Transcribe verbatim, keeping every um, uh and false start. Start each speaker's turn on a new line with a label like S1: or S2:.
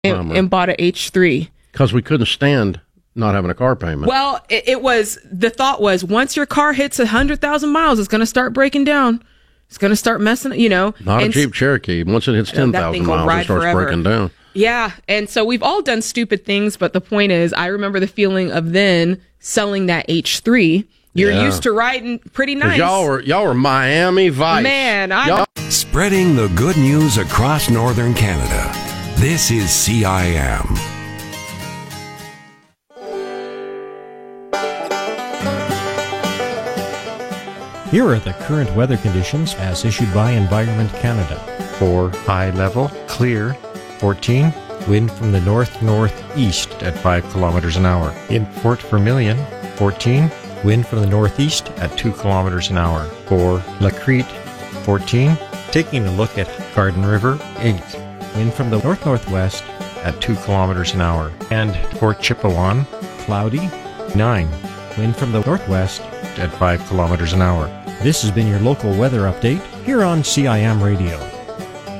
S1: and, and bought a H three.
S2: Because we couldn't stand not having a car payment.
S1: Well, it, it was, the thought was, once your car hits one hundred thousand miles, it's going to start breaking down. It's going to start messing, you know.
S2: Not
S1: and
S2: a Jeep Cherokee. Once it hits ten thousand miles, it starts
S1: forever.
S2: breaking down.
S1: Yeah, and so we've all done stupid things, but the point is, I remember the feeling of then selling that H three. You're
S2: Yeah.
S1: used to riding pretty nice.
S2: Y'all were, y'all were Miami Vice.
S1: Man, I...
S2: Y'all-
S3: Spreading the good news across northern Canada. This is C I M.
S4: Here are the current weather conditions as issued by Environment Canada. For high level, clear, fourteen, wind from the north-northeast at five kilometers an hour. In Fort Vermilion, fourteen, wind from the northeast at two kilometers an hour. For La Crete, fourteen, taking a look at Garden River, eight, wind from the north-northwest at two kilometers an hour. And for Chipewyan, cloudy, nine, wind from the northwest at five kilometers an hour. This has been your local weather update here on C I M Radio.